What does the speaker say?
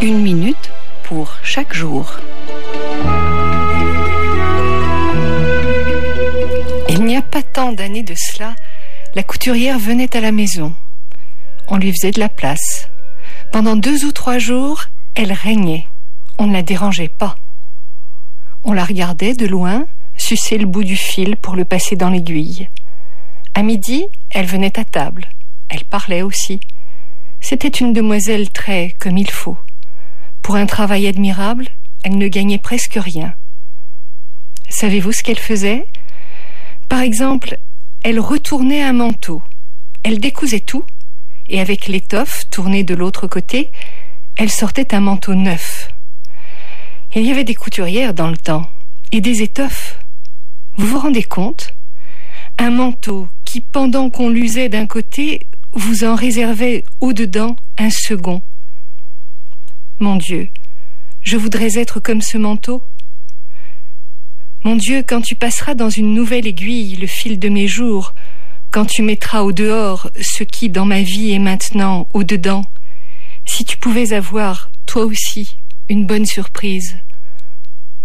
Une minute pour chaque jour. Il n'y a pas tant d'années de cela, la couturière venait à la maison. On lui faisait de la place. Pendant 2 ou 3 jours, elle régnait. On ne la dérangeait pas. On la regardait de loin, sucer le bout du fil pour le passer dans l'aiguille. À midi, elle venait à table. Elle parlait aussi. C'était une demoiselle très comme il faut. Pour un travail admirable, elle ne gagnait presque rien. Savez-vous ce qu'elle faisait ? Par exemple, elle retournait un manteau. Elle décousait tout, et avec l'étoffe tournée de l'autre côté, elle sortait un manteau neuf. Il y avait des couturières dans le temps, et des étoffes. Vous vous rendez compte ? Un manteau qui, pendant qu'on l'usait d'un côté, vous en réservait au-dedans un second. Mon Dieu, je voudrais être comme ce manteau. Mon Dieu, quand tu passeras dans une nouvelle aiguille le fil de mes jours, quand tu mettras au dehors ce qui dans ma vie est maintenant au dedans, si tu pouvais avoir, toi aussi, une bonne surprise.